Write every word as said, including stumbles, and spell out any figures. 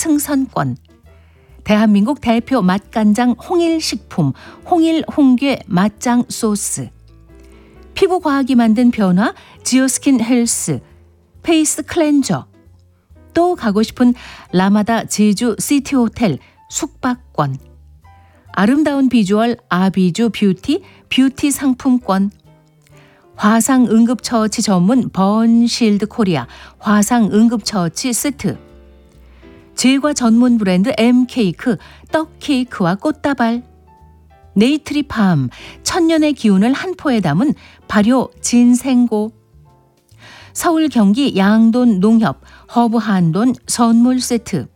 승선권, 대한민국 대표 맛간장 홍일식품 홍일 홍괴 맛장 소스, 피부과학이 만든 변화 지오스킨 헬스 페이스 클렌저, 또 가고 싶은 라마다 제주 시티호텔 숙박권, 아름다운 비주얼 아비주 뷰티 뷰티 상품권, 화상 응급처치 전문 번실드 코리아 화상 응급처치 세트, 제과 전문 브랜드 M케이크 떡케이크와 꽃다발, 네이트리팜 천년의 기운을 한 포에 담은 발효 진생고, 서울 경기 양돈 농협 허브 한돈 선물 세트,